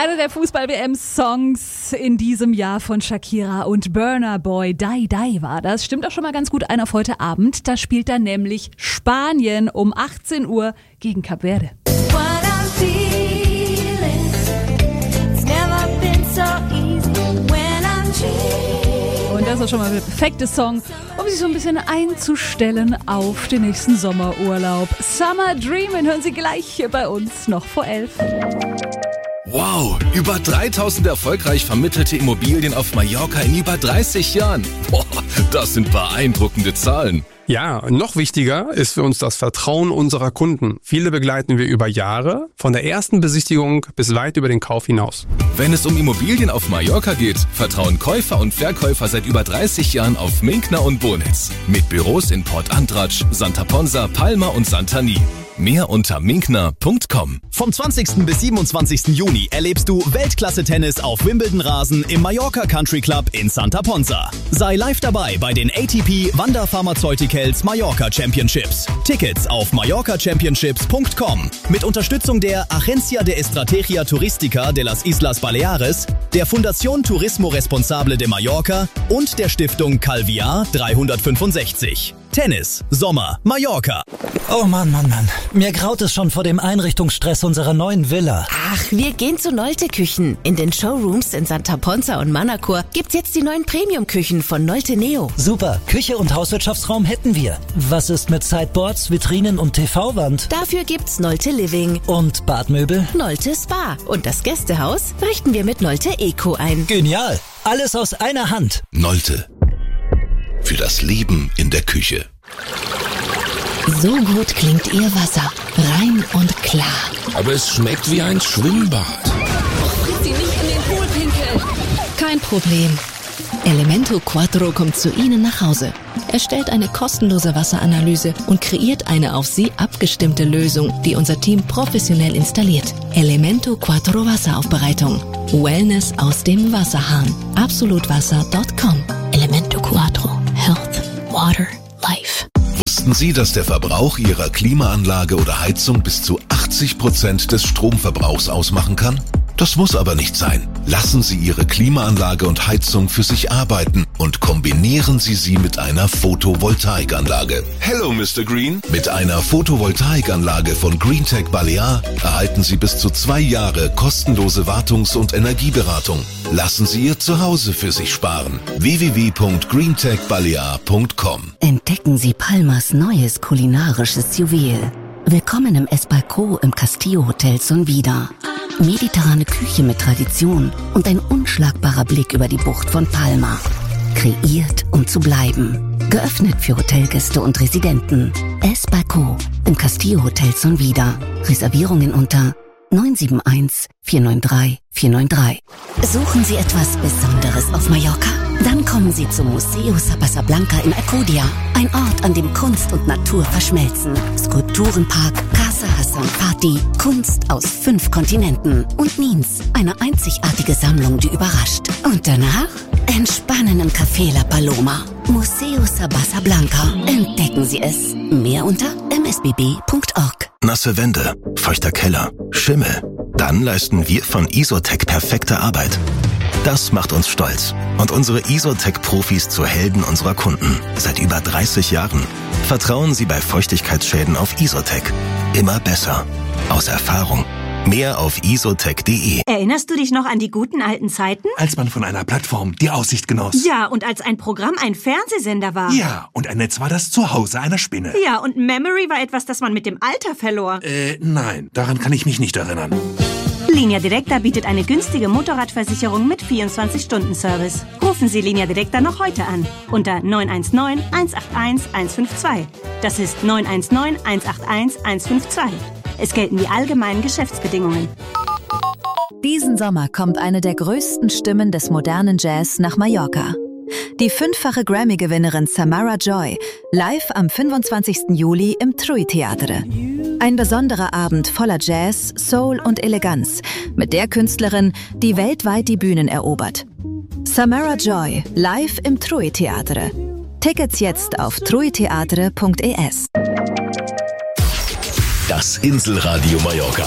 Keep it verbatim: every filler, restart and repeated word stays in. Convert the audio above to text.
Einer der Fußball-W M-Songs in diesem Jahr von Shakira und Burna Boy, Die Die war das. Stimmt auch schon mal ganz gut ein auf heute Abend. Da spielt dann nämlich Spanien um achtzehn Uhr gegen Kap Verde. Und das ist schon mal der perfekte Song, um sich so ein bisschen einzustellen auf den nächsten Sommerurlaub. Summer Dreamin' hören Sie gleich hier bei uns noch vor elf. Wow, über dreitausend erfolgreich vermittelte Immobilien auf Mallorca in über dreißig Jahren. Boah, das sind beeindruckende Zahlen. Ja, noch wichtiger ist für uns das Vertrauen unserer Kunden. Viele begleiten wir über Jahre, von der ersten Besichtigung bis weit über den Kauf hinaus. Wenn es um Immobilien auf Mallorca geht, vertrauen Käufer und Verkäufer seit über dreißig Jahren auf Minkner und Bonitz. Mit Büros in Port Antratsch, Santa Ponsa, Palma und Santani. Mehr unter minkner punkt com. Vom zwanzigsten bis siebenundzwanzigsten Juni erlebst du Weltklasse-Tennis auf Wimbledon-Rasen im Mallorca Country Club in Santa Ponsa. Sei live dabei bei den A T P Wanda Pharmaceuticals Mallorca Championships. Tickets auf mallorca championships punkt com. Mit Unterstützung der Agencia de Estrategia Turística de las Islas Baleares, der Fundación Turismo Responsable de Mallorca und der Stiftung Calviar dreihundertfünfundsechzig. Tennis, Sommer, Mallorca. Oh Mann, Mann, Mann. Mir graut es schon vor dem Einrichtungsstress unserer neuen Villa. Ach, wir gehen zu Nolte Küchen. In den Showrooms in Santa Ponsa und Manacor gibt's jetzt die neuen Premium-Küchen von Nolte Neo. Super, Küche und Hauswirtschaftsraum hätten wir. Was ist mit Sideboards, Vitrinen und T V-Wand? Dafür gibt's Nolte Living. Und Badmöbel? Nolte Spa. Und das Gästehaus richten wir mit Nolte Eco ein. Genial. Alles aus einer Hand. Nolte. Für das Leben in der Küche. So gut klingt Ihr Wasser. Rein und klar. Aber es schmeckt wie ein Schwimmbad. Sie nicht in den Pool pinkeln. Kein Problem. Elemento Quattro kommt zu Ihnen nach Hause. Er stellt eine kostenlose Wasseranalyse und kreiert eine auf Sie abgestimmte Lösung, die unser Team professionell installiert. Elemento Quattro Wasseraufbereitung. Wellness aus dem Wasserhahn. absolutwasser punkt com. Elemento Quattro. Health. Water. Life. Wussten Sie, dass der Verbrauch Ihrer Klimaanlage oder Heizung bis zu achtzig Prozent des Stromverbrauchs ausmachen kann? Das muss aber nicht sein. Lassen Sie Ihre Klimaanlage und Heizung für sich arbeiten und kombinieren Sie sie mit einer Photovoltaikanlage. Hello, Mister Green. Mit einer Photovoltaikanlage von Greentech Balear erhalten Sie bis zu zwei Jahre kostenlose Wartungs- und Energieberatung. Lassen Sie Ihr Zuhause für sich sparen. w w w punkt greentech balear punkt com. Entdecken Sie Palmas neues kulinarisches Juwel. Willkommen im Esbalco im Castillo Hotel Sonvida. Mediterrane Küche mit Tradition und ein unschlagbarer Blick über die Bucht von Palma. Kreiert, um zu bleiben. Geöffnet für Hotelgäste und Residenten. Esbalco im Castillo Hotel Sonvida. Reservierungen unter neun sieben eins, vier neun drei, vier neun drei. Suchen Sie etwas Besonderes auf Mallorca? Dann kommen Sie zum Museo Sabasablanca in Alcudia. Ein Ort, an dem Kunst und Natur verschmelzen. Skulpturenpark, Casa Hassan Fati, Kunst aus fünf Kontinenten. Und Nins, eine einzigartige Sammlung, die überrascht. Und danach entspannen im Café La Paloma. Museo Sabasablanca. Entdecken Sie es. Mehr unter m s b b punkt org. Nasse Wände, feuchter Keller, Schimmel. Dann leisten wir von Isotec perfekte Arbeit. Das macht uns stolz und unsere Isotec-Profis zu Helden unserer Kunden seit über dreißig Jahren. Vertrauen Sie bei Feuchtigkeitsschäden auf Isotec. Immer besser. Aus Erfahrung. Mehr auf isotec punkt de. Erinnerst du dich noch an die guten alten Zeiten? Als man von einer Plattform die Aussicht genoss. Ja, und als ein Programm ein Fernsehsender war. Ja, und ein Netz war das Zuhause einer Spinne. Ja, und Memory war etwas, das man mit dem Alter verlor. Äh, nein, daran kann ich mich nicht erinnern. Linea Directa bietet eine günstige Motorradversicherung mit vierundzwanzig-Stunden-Service. Rufen Sie Linea Directa noch heute an. Unter neun eins neun, eins acht eins, eins fünf zwei. Das ist neun eins neun, eins acht eins, eins fünf zwei. Es gelten die allgemeinen Geschäftsbedingungen. Diesen Sommer kommt eine der größten Stimmen des modernen Jazz nach Mallorca. Die fünffache Grammy-Gewinnerin Samara Joy, live am fünfundzwanzigsten Juli im Trui Theatre. Ein besonderer Abend voller Jazz, Soul und Eleganz mit der Künstlerin, die weltweit die Bühnen erobert. Samara Joy, live im Trui Theatre. Tickets jetzt auf truiteatre punkt es. Das Inselradio Mallorca.